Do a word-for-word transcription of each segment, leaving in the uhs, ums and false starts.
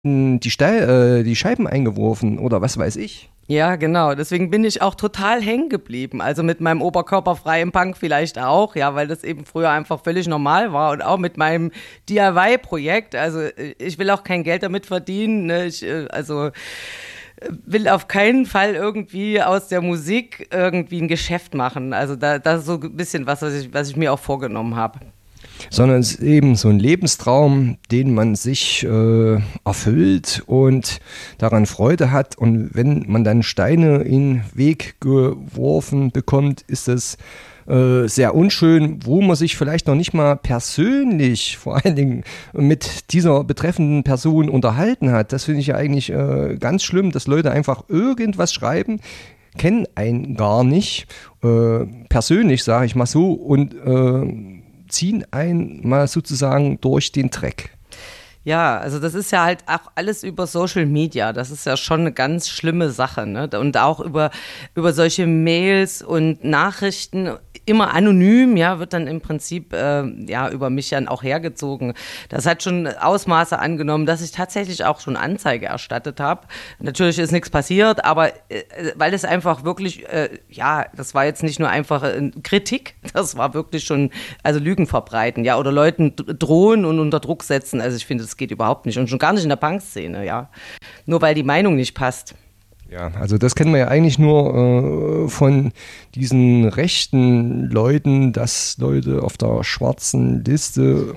die, Steil, äh, die Scheiben eingeworfen oder was weiß ich. Ja, genau. Deswegen bin ich auch total hängen geblieben. Also mit meinem Oberkörper frei im Punk vielleicht auch, ja, weil das eben früher einfach völlig normal war und auch mit meinem D I Y-Projekt. Also ich will auch kein Geld damit verdienen. Ne? Ich, also will auf keinen Fall irgendwie aus der Musik irgendwie ein Geschäft machen. Also da, das ist so ein bisschen was, was ich, was ich mir auch vorgenommen habe. Sondern es ist eben so ein Lebenstraum, den man sich äh, erfüllt und daran Freude hat. Und wenn man dann Steine in den Weg geworfen bekommt, ist das äh, sehr unschön, wo man sich vielleicht noch nicht mal persönlich vor allen Dingen mit dieser betreffenden Person unterhalten hat. Das finde ich ja eigentlich äh, ganz schlimm, dass Leute einfach irgendwas schreiben, kennen einen gar nicht, äh, persönlich sage ich mal so, und äh, ziehen einen mal sozusagen durch den Dreck. Ja, also das ist ja halt auch alles über Social Media. Das ist ja schon eine ganz schlimme Sache, ne? Und auch über, über solche Mails und Nachrichten, immer anonym, ja, wird dann im Prinzip äh, ja, über mich dann auch hergezogen. Das hat schon Ausmaße angenommen, dass ich tatsächlich auch schon Anzeige erstattet habe. Natürlich ist nichts passiert, aber äh, weil es einfach wirklich, äh, ja, das war jetzt nicht nur einfach äh, Kritik, das war wirklich schon, also Lügen verbreiten, ja, oder Leuten drohen und unter Druck setzen. Also ich finde, das geht überhaupt nicht und schon gar nicht in der Punk-Szene, ja. Nur weil die Meinung nicht passt. Ja, also das kennen wir ja eigentlich nur äh, von diesen rechten Leuten, dass Leute auf der schwarzen Liste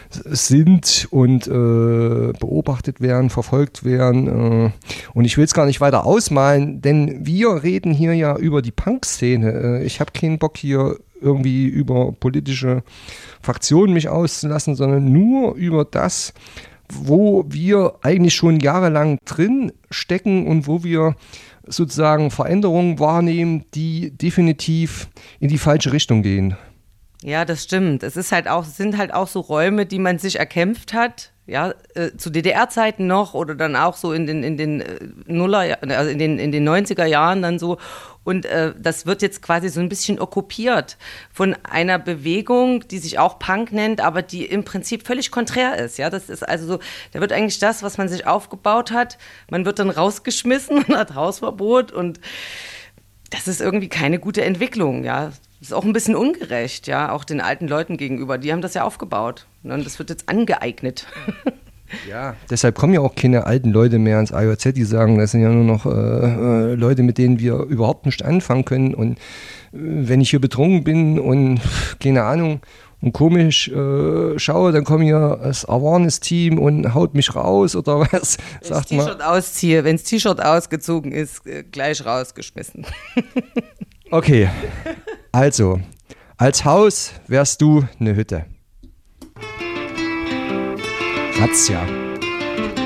sind und äh, beobachtet werden, verfolgt werden. Äh, und ich will es gar nicht weiter ausmalen, denn wir reden hier ja über die Punk-Szene. Äh, ich habe keinen Bock hier irgendwie über politische Fraktionen mich auszulassen, sondern nur über das, wo wir eigentlich schon jahrelang drin stecken und wo wir sozusagen Veränderungen wahrnehmen, die definitiv in die falsche Richtung gehen. Ja, das stimmt. Es ist halt auch, es sind halt auch so Räume, die man sich erkämpft hat, ja, äh, zu D D R-Zeiten noch oder dann auch so in den, in den äh, Nuller, also in den, in den neunziger Jahren dann so. Und äh, das wird jetzt quasi so ein bisschen okkupiert von einer Bewegung, die sich auch Punk nennt, aber die im Prinzip völlig konträr ist. Ja, das ist also so, da wird eigentlich das, was man sich aufgebaut hat, man wird dann rausgeschmissen und hat Hausverbot und das ist irgendwie keine gute Entwicklung, ja. Das ist auch ein bisschen ungerecht, ja, auch den alten Leuten gegenüber. Die haben das ja aufgebaut. Und das wird jetzt angeeignet. Ja, deshalb kommen ja auch keine alten Leute mehr ins A J Z, die sagen, das sind ja nur noch äh, Leute, mit denen wir überhaupt nicht anfangen können. Und äh, wenn ich hier betrunken bin und keine Ahnung und komisch äh, schaue, dann kommt hier das Awareness-Team und haut mich raus oder was, sagt man. Wenn ich das T-Shirt ausziehe, wenn das T-Shirt ausgezogen ist, äh, gleich rausgeschmissen. Okay, also, als Haus wärst du eine Hütte. Razzia.